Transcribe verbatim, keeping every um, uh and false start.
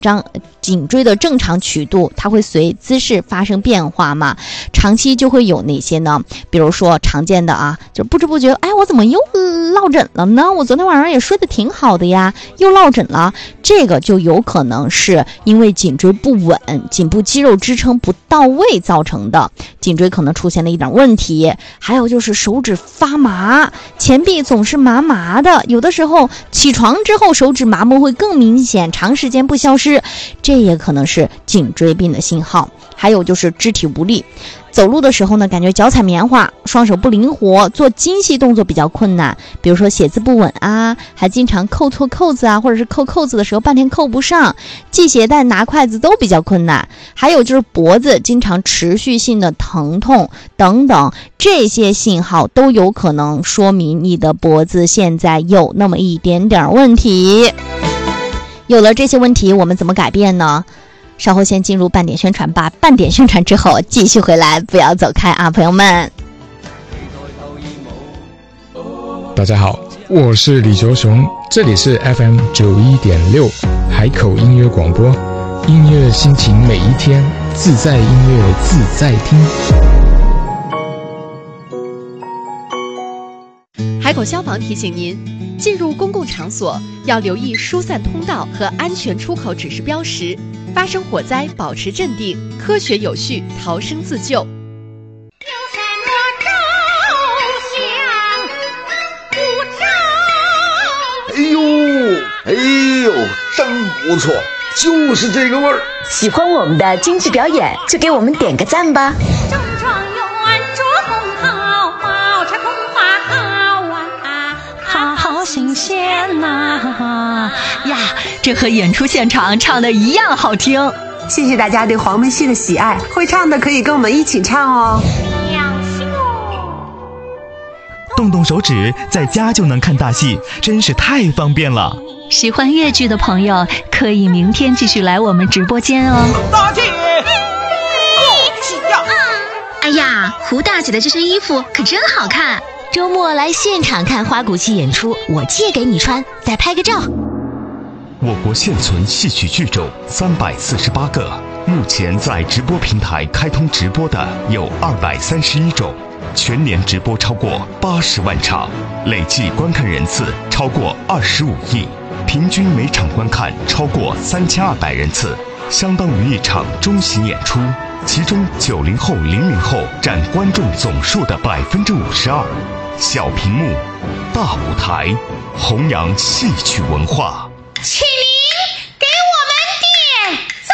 张颈椎的正常曲度它会随姿势发生变化嘛，长期就会有哪些呢？比如说常见的啊，就不知不觉，哎，我怎么又落枕了呢？我昨天晚上也睡得挺好的呀，又落枕了。这个就有可能是因为颈椎不稳，颈部肌肉支撑不到位造成的，颈椎可能出现了一点问题。还有就是手指发麻，前臂总是麻麻的，有的时候起床之后手指麻木会更明显，长时间不消失，这也可能是颈椎病的信号。还有就是肢体无力，走路的时候呢，感觉脚踩棉花，双手不灵活，做精细动作比较困难，比如说写字不稳啊，还经常扣错扣子啊，或者是扣扣子的时候半天扣不上，系鞋带拿筷子都比较困难。还有就是脖子经常持续性的疼痛等等，这些信号都有可能说明你的脖子现在有那么一点点问题。有了这些问题，我们怎么改变呢？稍后先进入半点宣传吧，半点宣传之后继续回来，不要走开啊，朋友们。 大家好，我是李卓雄，这里是 F M 九一点六海口音乐广播，音乐心情每一天，自在音乐自在听。 海口消防提醒您，进入公共场所要留意疏散通道和安全出口指示标识，发生火灾保持镇定，科学有序逃生自救。 哎呦哎呦，真不错，就是这个味儿。 喜欢我们的京剧表演，就给我们点个赞吧。 中状元着红好，宝钗红花好啊，好好新鲜呐呀，这和演出现场唱的一样好听。 谢谢大家对黄梅戏的喜爱，会唱的可以跟我们一起唱哦。 动动手指，在家就能看大戏，真是太方便了。 喜欢粤剧的朋友，可以明天继续来我们直播间哦。 大姐，恭喜呀！ 哎呀，胡大姐的这身衣服可真好看。 周末来现场看花鼓戏演出，我借给你穿，再拍个照。 我国现存戏曲剧种三百四十八个，目前在直播平台开通直播的有二百三十一种，全年直播超过八十万场，累计观看人次超过二十五亿，平均每场观看超过三千二百人次，相当于一场中型演出。其中九零后、零零后占观众总数的百分之五十二。小屏幕，大舞台，弘扬戏曲文化。 起立！